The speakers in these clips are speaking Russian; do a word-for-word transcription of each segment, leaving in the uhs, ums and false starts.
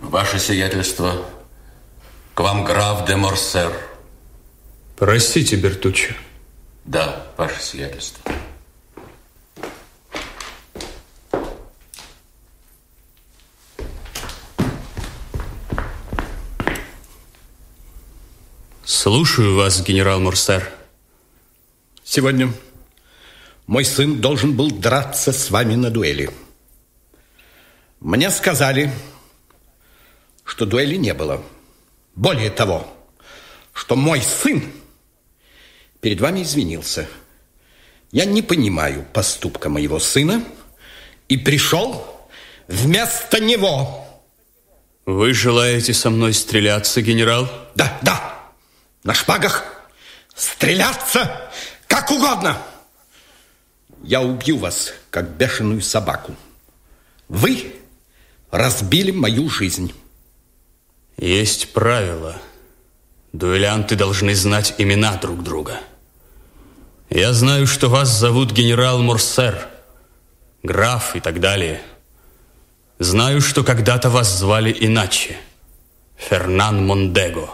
Ваше сиятельство, к вам граф де Морсер. Простите, Бертуччо. Да, ваше сиятельство. Слушаю вас, генерал Морсер. Сегодня мой сын должен был драться с вами на дуэли. Мне сказали, что дуэли не было. Более того, что мой сын перед вами извинился. Я не понимаю поступка моего сына и пришел вместо него. Вы желаете со мной стреляться, генерал? Да, да. На шпагах стреляться как угодно. Я убью вас, как бешеную собаку. Вы разбили мою жизнь. Есть правило. Дуэлянты должны знать имена друг друга. Я знаю, что вас зовут генерал Морсер, граф и так далее. Знаю, что когда-то вас звали иначе. Фернан Мондего.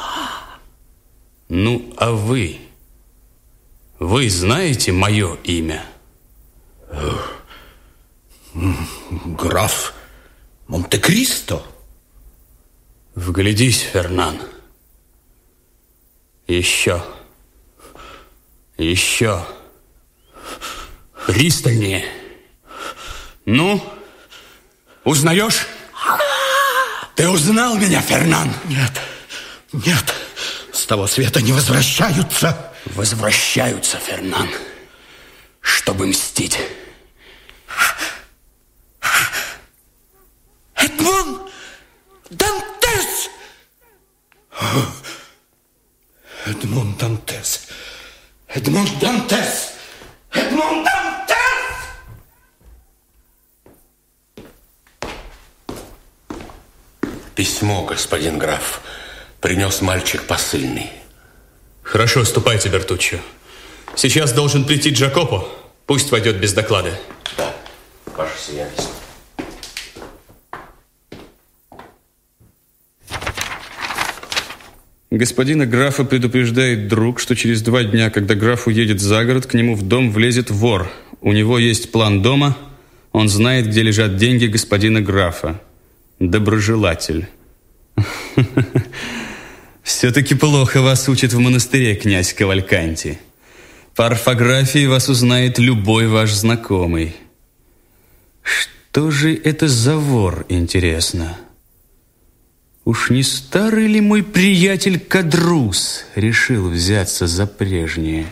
Ну, а вы? Вы знаете мое имя? Граф Монте-Кристо. Вглядись, Фернан. Еще. Еще. Пристальнее. Ну, узнаешь? Ты узнал меня, Фернан? Нет, нет. С того света не возвращаются. Возвращаются, Фернан, чтобы мстить. Эдмон Дантес! Эдмон Дантес! Эдмон Дантес! Эдмон Дантес! Письмо, господин граф, принес мальчик посыльный. Хорошо, ступайте, Бертуччо. Сейчас должен прийти Джакопо. Пусть войдет без доклада. Да, ваше сиятельство. Господина графа предупреждает друг, что через два дня, когда граф уедет за город, к нему в дом влезет вор. У него есть план дома. Он знает, где лежат деньги господина графа. Доброжелатель. Все-таки плохо вас учат в монастыре, князь Кавальканти. По орфографии вас узнает любой ваш знакомый. Что же это за вор, интересно? Уж не старый ли мой приятель Кадрус решил взяться за прежнее?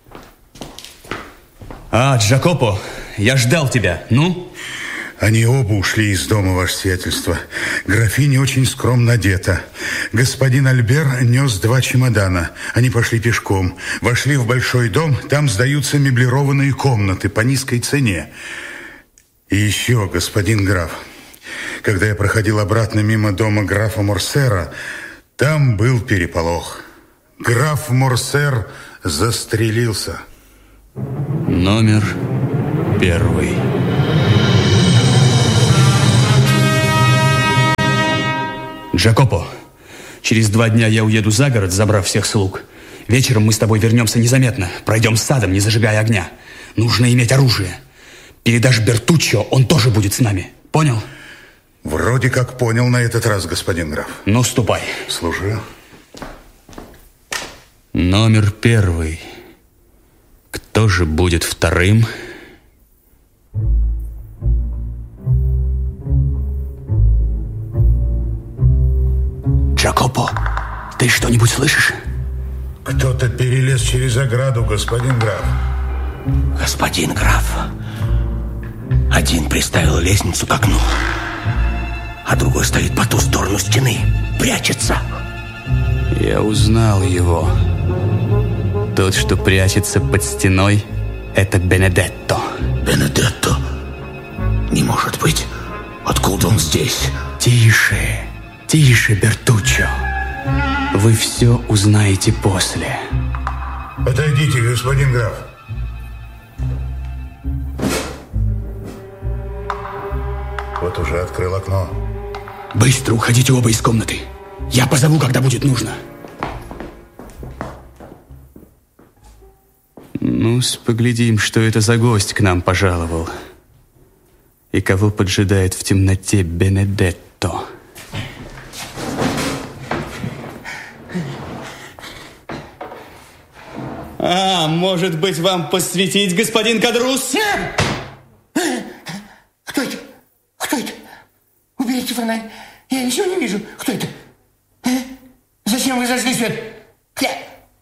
А, Джакопо, я ждал тебя. Ну? Они оба ушли из дома, ваше сиятельство. Графиня очень скромно одета. Господин Альбер нес два чемодана. Они пошли пешком. Вошли в большой дом. Там сдаются меблированные комнаты по низкой цене. И еще, господин граф, когда я проходил обратно мимо дома графа Морсера, там был переполох. Граф Морсер застрелился. Номер первый. Джакопо, через два дня я уеду за город, забрав всех слуг. Вечером мы с тобой вернемся незаметно. Пройдем садом, не зажигая огня. Нужно иметь оружие. Передашь Бертуччо, он тоже будет с нами. Понял? Вроде как понял на этот раз, господин граф. Ну, ступай. Слушаю. Номер первый. Кто же будет вторым? Джакопо, ты что-нибудь слышишь? Кто-то перелез через ограду, господин граф. Господин граф, один приставил лестницу к окну, а другой стоит по ту сторону стены, прячется. Я узнал его. Тот, что прячется под стеной, это Бенедетто. Бенедетто? Не может быть. Откуда он здесь? Тише, тише, Бертуччо. Вы все узнаете после. Отойдите, господин граф. Вот уже открыл окно. Быстро уходите оба из комнаты. Я позову, когда будет нужно. Ну-с, поглядим, что это за гость к нам пожаловал. И кого поджидает в темноте Бенедетто. А, может быть, вам посвятить, господин Кадрус? Кто это? Кто это? Уберите фонарь. Я ничего не вижу. Кто это? А? Зачем вы зажгли свет? Я...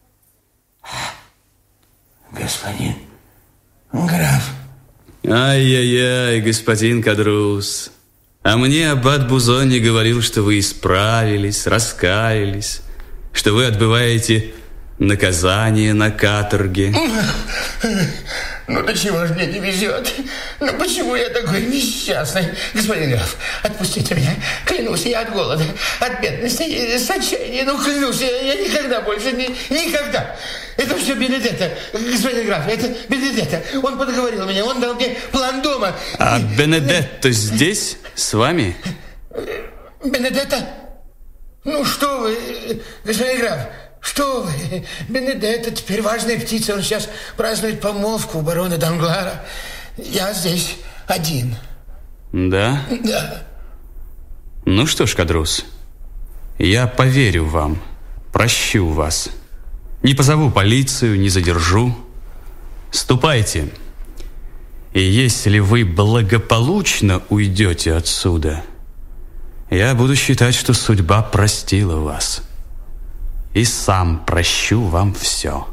Господин граф. Ай-яй-яй, господин Кадрус. А мне аббат Бузони говорил, что вы исправились, раскаялись, что вы отбываете наказание на каторге. Ну, до чего же мне не везет? Ну, почему я такой несчастный? Господин граф, отпустите меня. Клянусь, я от голода, от бедности, с отчаяния. Ну, клянусь, я, я никогда больше не... Никогда. Это все Бенедетто, господин граф, это Бенедетто. Он подговорил меня, он дал мне план дома. А Бенедетто здесь, с вами? Бенедетто? Ну, что вы, господин граф? Что вы, Бенедетто теперь важная птица. Он сейчас празднует помолвку у барона Данглара. Я здесь один. Да? Да. Ну что ж, Кадрус, я поверю вам, прощу вас. Не позову полицию, не задержу. Ступайте. И если вы благополучно уйдете отсюда, я буду считать, что судьба простила вас. И сам прощу вам все.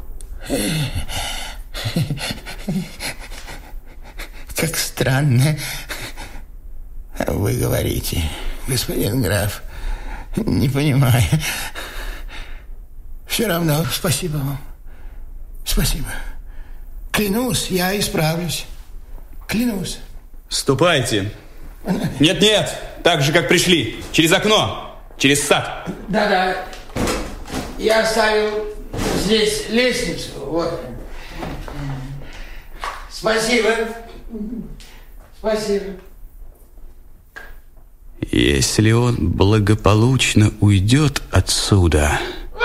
Как странно вы говорите, господин граф. Не понимаю. Все равно спасибо вам. Спасибо. Клянусь, я исправлюсь. Клянусь. Ступайте. Нет-нет, так же, как пришли. Через окно, через сад. Да-да. Я оставил здесь лестницу. Вот. Спасибо. Спасибо. Если он благополучно уйдет отсюда...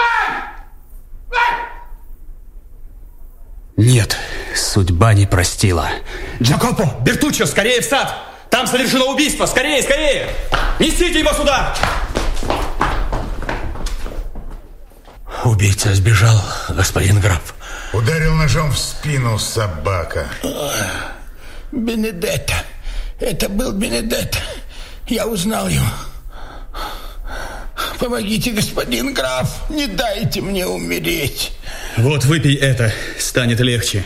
Нет, судьба не простила. Джакопо, Бертуччо, скорее в сад! Там совершено убийство! Скорее, скорее! Несите его сюда! Убийца сбежал, господин граф. Ударил ножом в спину собака. Бенедетто. Это был Бенедетто. Я узнал его. Помогите, господин граф. Не дайте мне умереть. Вот, выпей это, станет легче.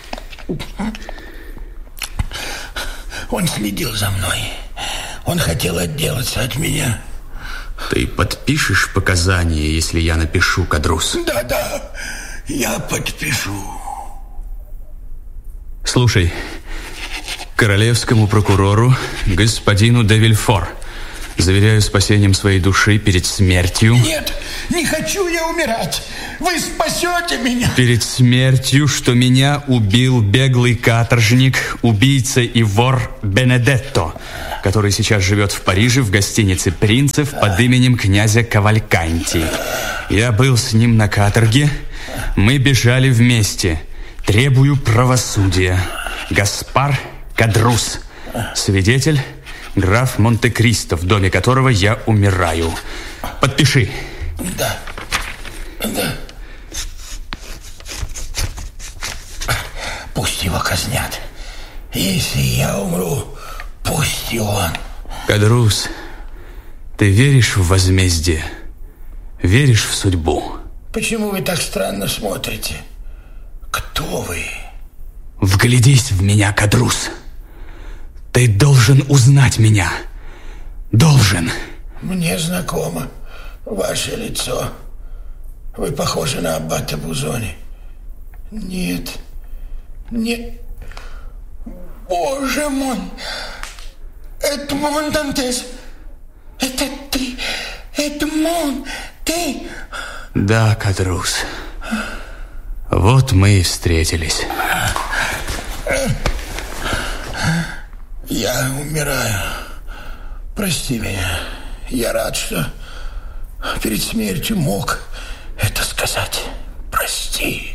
Он следил за мной. Он хотел отделаться от меня. Ты подпишешь показания, если я напишу, Кадрус? Да-да, я подпишу. Слушай, королевскому прокурору, господину де Вильфор, заверяю спасением своей души перед смертью. Нет, не хочу я умирать. Вы спасете меня. Перед смертью, что меня убил беглый каторжник, убийца и вор Бенедетто, который сейчас живет в Париже в гостинице «Принцев» под именем князя Кавальканти. Я был с ним на каторге. Мы бежали вместе. Требую правосудия. Гаспар Кадрус. Свидетель граф Монте-Кристо, в доме которого я умираю. Подпиши. Да. Да. Пусть его казнят. Если я умру, пусть и он. Кадрус, ты веришь в возмездие? Веришь в судьбу? Почему вы так странно смотрите? Кто вы? Вглядись в меня, Кадрус. Ты должен узнать меня. Должен. Мне знакомо ваше лицо. Вы похожи на аббата Бузони. Нет. Нет. Боже мой. Эдмон Дантес. Это ты. Эдмон. Ты. Да, Кадрус. Вот мы и встретились. Я умираю. Прости меня. я рад, что перед смертью мог это сказать. Прости.